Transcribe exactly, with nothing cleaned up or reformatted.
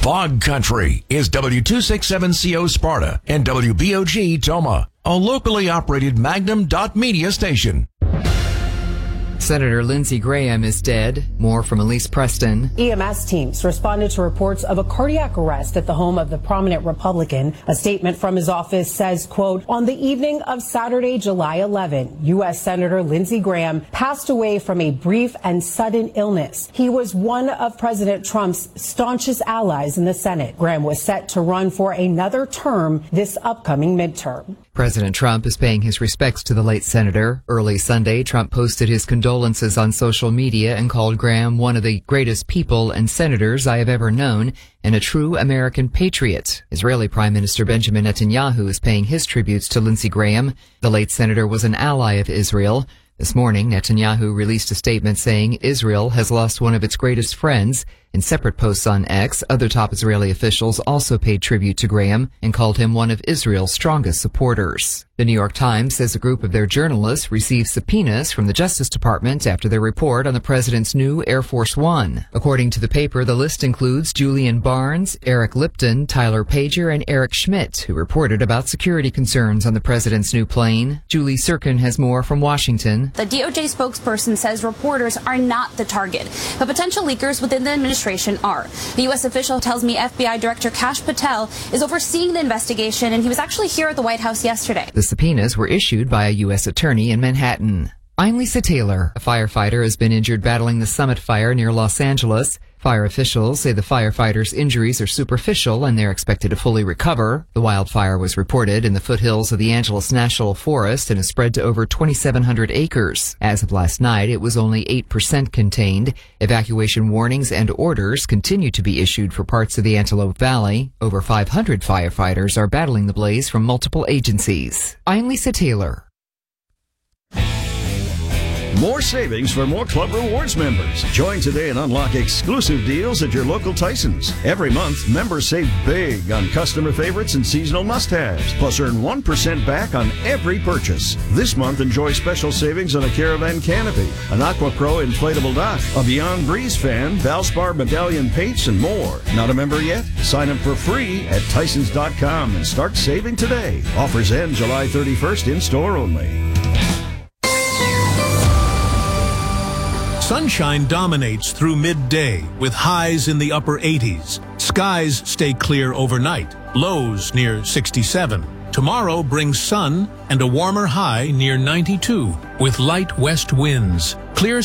Fog Country is W two sixty-seven C O Sparta and W B O G Toma, a locally operated Magnum dot media station. Senator Lindsey Graham is dead. More from Elise Preston. E M S teams responded to reports of a cardiac arrest at the home of the prominent Republican. A statement from his office says, quote, on the evening of Saturday, July eleventh, U S Senator Lindsey Graham passed away from a brief and sudden illness. He was one of President Trump's staunchest allies in the Senate. Graham was set to run for another term this upcoming midterm. President Trump is paying his respects to the late senator. Early Sunday, Trump posted his condolences on social media and called Graham one of the greatest people and senators I have ever known and a true American patriot. Israeli Prime Minister Benjamin Netanyahu is paying his tributes to Lindsey Graham. The late senator was an ally of Israel. This morning, Netanyahu released a statement saying Israel has lost one of its greatest friends. In separate posts on X, other top Israeli officials also paid tribute to Graham and called him one of Israel's strongest supporters. The New York Times says a group of their journalists received subpoenas from the Justice Department after their report on the president's new Air Force One. According to the paper, the list includes Julian Barnes, Eric Lipton, Tyler Pager, and Eric Schmidt, who reported about security concerns on the president's new plane. Julie Sirkin has more from Washington. The D O J spokesperson says reporters are not the target, but potential leakers within the administration are. The U S official tells me F B I Director Kash Patel is overseeing the investigation, and he was actually here at the White House yesterday. The subpoenas were issued by a U S attorney in Manhattan. I'm Lisa Taylor. A firefighter has been injured battling the Summit fire near Los Angeles. Fire officials say the firefighter's injuries are superficial and they're expected to fully recover. The wildfire was reported in the foothills of the Angeles National Forest and has spread to over twenty-seven hundred acres. As of last night, it was only eight percent contained. Evacuation warnings and orders continue to be issued for parts of the Antelope Valley. Over five hundred firefighters are battling the blaze from multiple agencies. I'm Lisa Taylor. More savings for more Club Rewards members. Join today and unlock exclusive deals at your local Tysons. Every month, members save big on customer favorites and seasonal must-haves. Plus, earn one percent back on every purchase. This month, enjoy special savings on a Caravan canopy, an Aqua Pro inflatable dock, a Beyond Breeze fan, Valspar medallion paints, and more. Not a member yet? Sign up for free at Tysons dot com and start saving today. Offers end July thirty-first, in-store only. Sunshine dominates through midday with highs in the upper eighties. Skies stay clear overnight, lows near sixty-seven. Tomorrow brings sun and a warmer high near ninety-two with light west winds. Clear